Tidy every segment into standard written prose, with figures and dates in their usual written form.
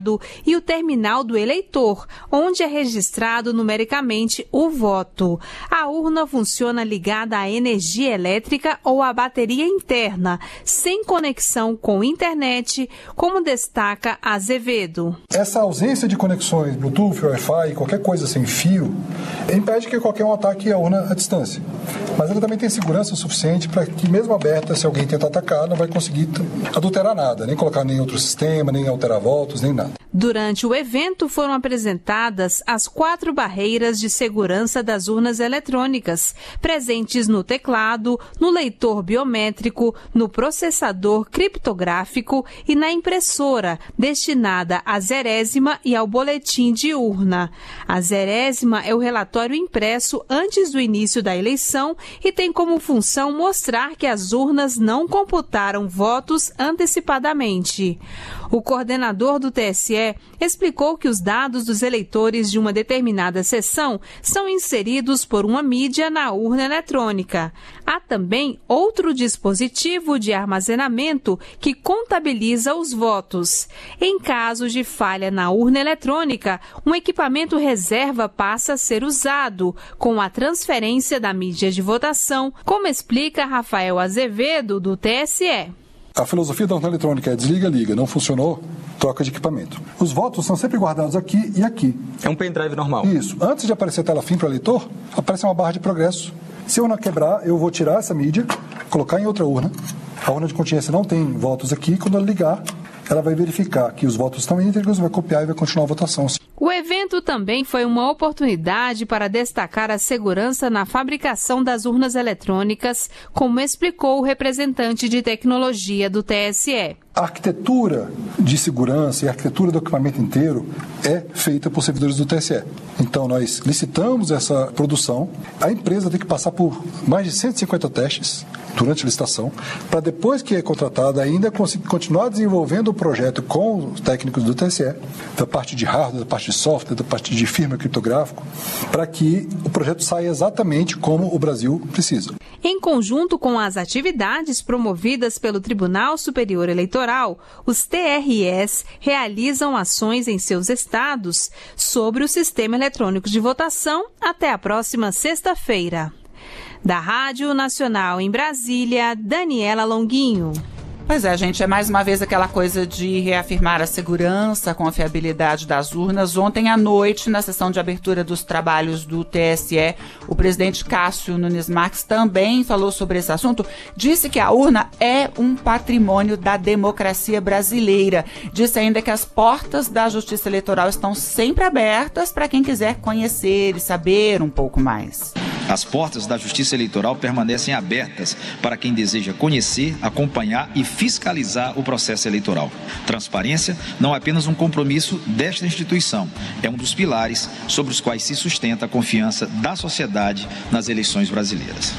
e o terminal do eleitor, onde é registrado numericamente o voto. A urna funciona ligada à energia elétrica ou à bateria interna, sem conexão com internet, como destaca Azevedo. Essa ausência de conexões Bluetooth, Wi-Fi, qualquer coisa sem fio, impede que qualquer um ataque a urna à distância. Mas ela também tem segurança suficiente para que, mesmo aberta, se alguém tentar atacar, não vai conseguir adulterar nada, nem colocar nem outro sistema, nem alterar votos, nem nada. Durante o evento foram apresentadas as 4 barreiras de segurança das urnas eletrônicas, presentes no teclado, no leitor biométrico, no processador criptográfico e na impressora, destinada à zerésima e ao boletim de urna. A zerésima é o relatório impresso antes do início da eleição e tem como função mostrar que as urnas não computaram votos antecipadamente. O coordenador do TSE explicou que os dados dos eleitores de uma determinada sessão são inseridos por uma mídia na urna eletrônica. Há também outro dispositivo de armazenamento que contabiliza os votos. Em caso de falha na urna eletrônica, um equipamento reserva passa a ser usado, com a transferência da mídia de votação, como explica Rafael Azevedo, do TSE. A filosofia da urna eletrônica é desliga, liga, não funcionou, troca de equipamento. Os votos são sempre guardados aqui e aqui. É um pendrive normal. Isso. Antes de aparecer a tela fim para o eleitor, aparece uma barra de progresso. Se a urna quebrar, eu vou tirar essa mídia, colocar em outra urna. A urna de contingência não tem votos aqui. Quando ela ligar, ela vai verificar que os votos estão íntegros, vai copiar e vai continuar a votação. O evento também foi uma oportunidade para destacar a segurança na fabricação das urnas eletrônicas, como explicou o representante de tecnologia do TSE. A arquitetura de segurança e a arquitetura do equipamento inteiro é feita por servidores do TSE. Então, nós licitamos essa produção. A empresa tem que passar por mais de 150 testes durante a licitação, para depois que é contratada ainda continuar desenvolvendo o projeto com os técnicos do TSE, da parte de hardware, da parte de software, da parte de firmware criptográfico, para que o projeto saia exatamente como o Brasil precisa. Em conjunto com as atividades promovidas pelo Tribunal Superior Eleitoral, os TREs realizam ações em seus estados sobre o sistema eletrônico de votação até a próxima sexta-feira. Da Rádio Nacional em Brasília, Daniela Longuinho. Pois é, gente, é mais uma vez aquela coisa de reafirmar a segurança, a confiabilidade das urnas. Ontem à noite, na sessão de abertura dos trabalhos do TSE, o presidente Cássio Nunes Marques também falou sobre esse assunto. Disse que a urna é um patrimônio da democracia brasileira. Disse ainda que as portas da Justiça Eleitoral estão sempre abertas para quem quiser conhecer e saber um pouco mais. As portas da Justiça Eleitoral permanecem abertas para quem deseja conhecer, acompanhar e fiscalizar o processo eleitoral. Transparência não é apenas um compromisso desta instituição, é um dos pilares sobre os quais se sustenta a confiança da sociedade nas eleições brasileiras.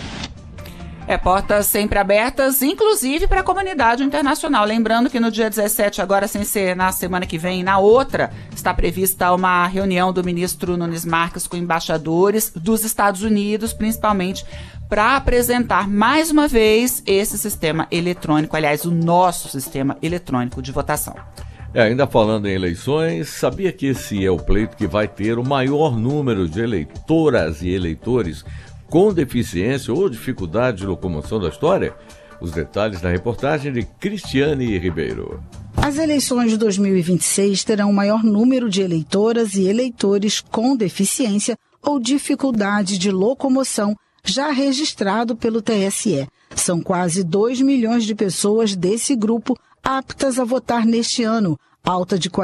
Portas sempre abertas, inclusive para a comunidade internacional. Lembrando que no dia 17, agora sem ser na semana que vem, na outra, está prevista uma reunião do ministro Nunes Marques com embaixadores dos Estados Unidos, principalmente para apresentar mais uma vez esse sistema eletrônico, aliás, o nosso sistema eletrônico de votação. Ainda falando em eleições, sabia que esse é o pleito que vai ter o maior número de eleitoras e eleitores com deficiência ou dificuldade de locomoção da história? Os detalhes na reportagem de Cristiane Ribeiro. As eleições de 2026 terão o maior número de eleitoras e eleitores com deficiência ou dificuldade de locomoção já registrado pelo TSE. São quase 2 milhões de pessoas desse grupo aptas a votar neste ano, alta de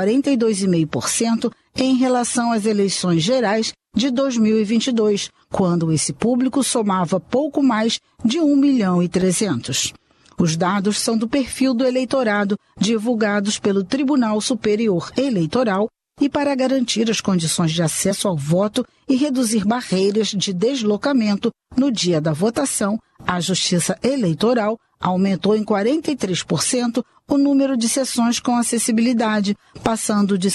42,5% em relação às eleições gerais de 2022, quando esse público somava pouco mais de 1.300.000. Os dados são do perfil do eleitorado, divulgados pelo Tribunal Superior Eleitoral, e para garantir as condições de acesso ao voto e reduzir barreiras de deslocamento no dia da votação, a Justiça Eleitoral aumentou em 43% o número de sessões com acessibilidade, passando de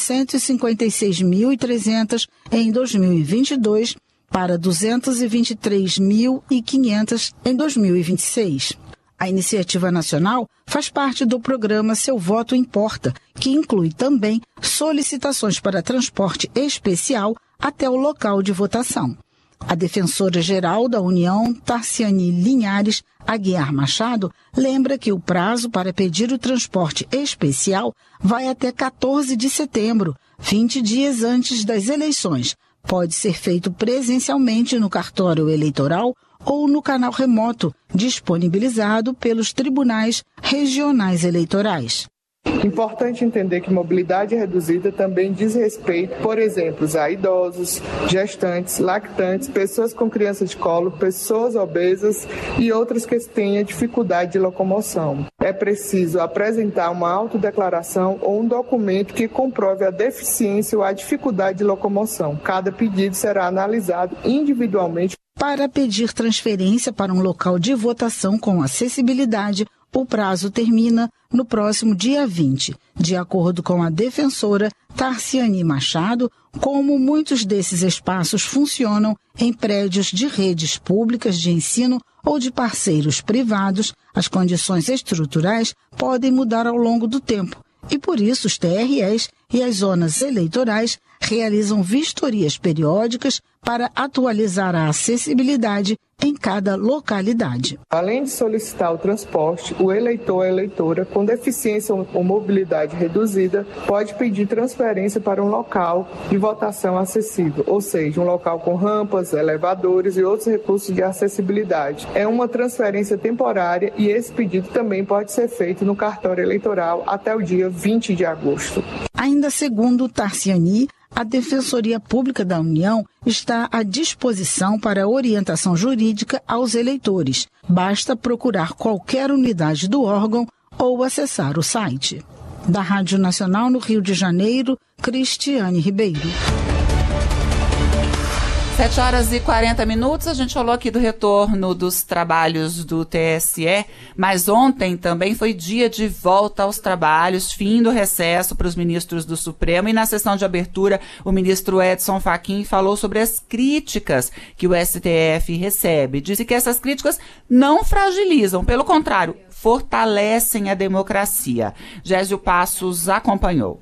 156.300 em 2022 para 223.500 em 2026. A iniciativa nacional faz parte do programa Seu Voto Importa, que inclui também solicitações para transporte especial até o local de votação. A defensora-geral da União, Tarciane Linhares Aguiar Machado, lembra que o prazo para pedir o transporte especial vai até 14 de setembro, 20 dias antes das eleições. Pode ser feito presencialmente no cartório eleitoral ou no canal remoto, disponibilizado pelos tribunais regionais eleitorais. Importante entender que mobilidade reduzida também diz respeito, por exemplo, a idosos, gestantes, lactantes, pessoas com crianças de colo, pessoas obesas e outras que tenham dificuldade de locomoção. É preciso apresentar uma autodeclaração ou um documento que comprove a deficiência ou a dificuldade de locomoção. Cada pedido será analisado individualmente. Para pedir transferência para um local de votação com acessibilidade, o prazo termina no próximo dia 20. De acordo com a defensora Tarciane Machado, como muitos desses espaços funcionam em prédios de redes públicas de ensino ou de parceiros privados, as condições estruturais podem mudar ao longo do tempo. E por isso os TREs e as zonas eleitorais realizam vistorias periódicas para atualizar a acessibilidade em cada localidade. Além de solicitar o transporte, o eleitor ou eleitora com deficiência ou mobilidade reduzida pode pedir transferência para um local de votação acessível, ou seja, um local com rampas, elevadores e outros recursos de acessibilidade. É uma transferência temporária e esse pedido também pode ser feito no cartório eleitoral até o dia 20 de agosto. Ainda segundo Tarciane, a Defensoria Pública da União está à disposição para orientação jurídica aos eleitores. Basta procurar qualquer unidade do órgão ou acessar o site. Da Rádio Nacional no Rio de Janeiro, Cristiane Ribeiro. 7h40, a gente falou aqui do retorno dos trabalhos do TSE, mas ontem também foi dia de volta aos trabalhos, fim do recesso para os ministros do Supremo, e na sessão de abertura o ministro Edson Fachin falou sobre as críticas que o STF recebe. Disse que essas críticas não fragilizam, pelo contrário, fortalecem a democracia. Gésio Passos acompanhou.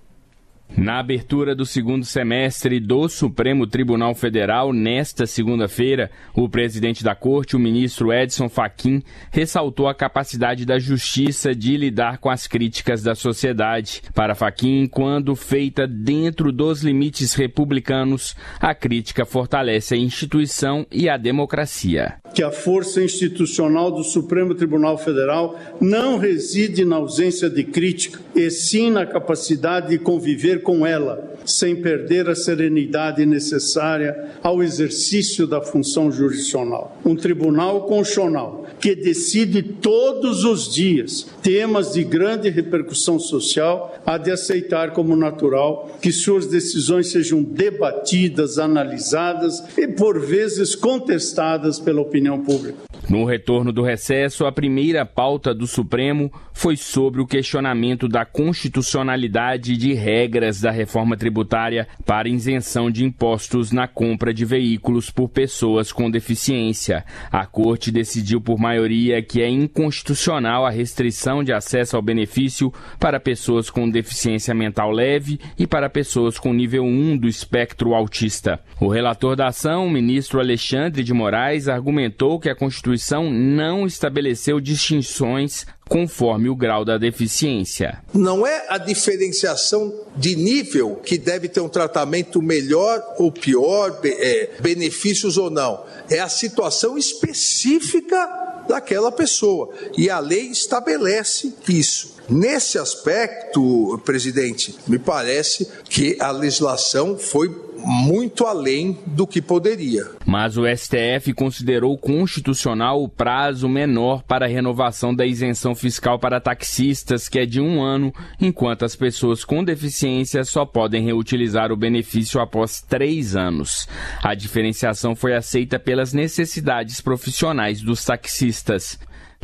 Na abertura do segundo semestre do Supremo Tribunal Federal, nesta segunda-feira, o presidente da Corte, o ministro Edson Fachin, ressaltou a capacidade da Justiça de lidar com as críticas da sociedade. Para Fachin, quando feita dentro dos limites republicanos, a crítica fortalece a instituição e a democracia. Que a força institucional do Supremo Tribunal Federal não reside na ausência de crítica, e sim na capacidade de conviver com ela, sem perder a serenidade necessária ao exercício da função jurisdicional. Um tribunal constitucional que decide todos os dias temas de grande repercussão social, há de aceitar como natural que suas decisões sejam debatidas, analisadas e, por vezes, contestadas pela opinião pública. No retorno do recesso, a primeira pauta do Supremo foi sobre o questionamento da constitucionalidade de regras da reforma tributária para isenção de impostos na compra de veículos por pessoas com deficiência. A Corte decidiu por maioria que é inconstitucional a restrição de acesso ao benefício para pessoas com deficiência mental leve e para pessoas com nível 1 do espectro autista. O relator da ação, o ministro Alexandre de Moraes, argumentou que a Constituição não estabeleceu distinções conforme o grau da deficiência. Não é a diferenciação de nível que deve ter um tratamento melhor ou pior, benefícios ou não. É a situação específica daquela pessoa. E a lei estabelece isso. Nesse aspecto, presidente, me parece que a legislação foi muito além do que poderia. Mas o STF considerou constitucional o prazo menor para a renovação da isenção fiscal para taxistas, que é de 1 ano, enquanto as pessoas com deficiência só podem reutilizar o benefício após 3 anos. A diferenciação foi aceita pelas necessidades profissionais dos taxistas.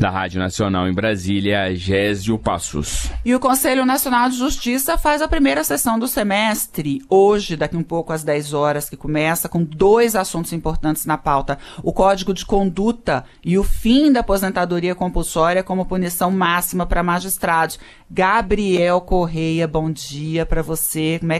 Da Rádio Nacional em Brasília, Gésio Passos. E o Conselho Nacional de Justiça faz a primeira sessão do semestre, hoje, daqui um pouco às 10 horas, que começa com 2 assuntos importantes na pauta: o Código de Conduta e o fim da aposentadoria compulsória como punição máxima para magistrados. Gabriel Correia, bom dia para você. Como é